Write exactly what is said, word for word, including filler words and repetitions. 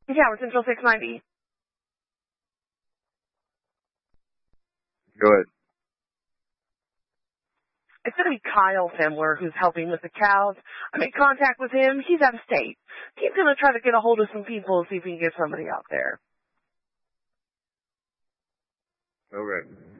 Yeah, we're Central six ninety. Go ahead. It's going to be Kyle Fimler who's helping with the cows. I made contact with him. He's out of state. He's going to try to get a hold of some people and see if he can get somebody out there. Okay.